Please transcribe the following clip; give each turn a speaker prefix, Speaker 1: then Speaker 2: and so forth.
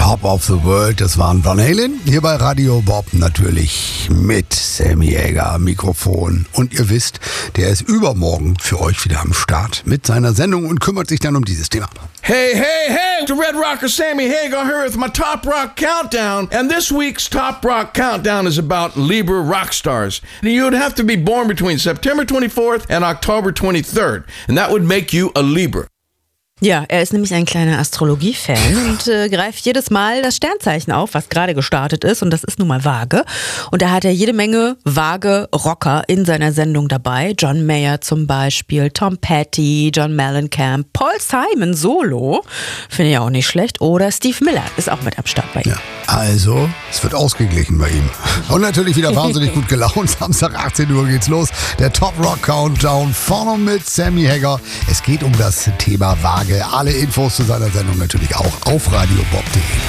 Speaker 1: Top of the World, das waren Van Halen. Hier bei Radio Bob natürlich mit Sammy Hagar am Mikrofon. Und ihr wisst, der ist übermorgen für euch wieder am Start mit seiner Sendung und kümmert sich dann um dieses Thema.
Speaker 2: Hey, hey, hey! The Red Rocker Sammy Hagar here with my Top Rock Countdown. And this week's Top Rock Countdown is about Libra rock stars. You would have to be born between September 24th and October 23rd. And that would make you a Libra.
Speaker 3: Ja, er ist nämlich ein kleiner Astrologie-Fan und greift jedes Mal das Sternzeichen auf, was gerade gestartet ist, und das ist nun mal Waage. Und da hat er jede Menge Waage-Rocker in seiner Sendung dabei. John Mayer zum Beispiel, Tom Petty, John Mellencamp, Paul Simon solo, finde ich auch nicht schlecht, oder Steve Miller ist auch mit am Start bei ihm.
Speaker 1: Ja, also, es wird ausgeglichen bei ihm. Und natürlich wieder wahnsinnig gut gelaunt. Samstag 18 Uhr geht's los. Der Top Rock Countdown vorne mit Sammy Hagar. Es geht um das Thema Waage. Alle Infos zu seiner Sendung natürlich auch auf radiobob.de.